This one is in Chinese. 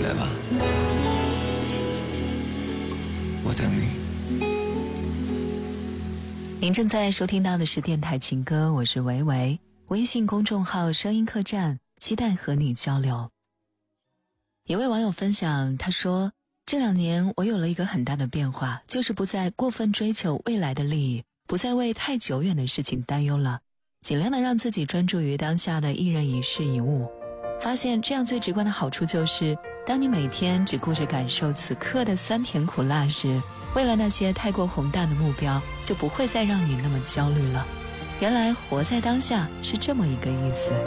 回来吧，我等你。 您正在收听到的是电台情歌，我是维维，微信公众号声音客栈，期待和你交流。一位网友分享，他说，这2年我有了一个很大的变化，就是不再过分追求未来的利益，不再为太久远的事情担忧了，尽量的让自己专注于当下的一人一事一物。发现这样最直观的好处就是，当你每天只顾着感受此刻的酸甜苦辣时，未来那些太过宏大的目标就不会再让你那么焦虑了。原来活在当下是这么一个意思。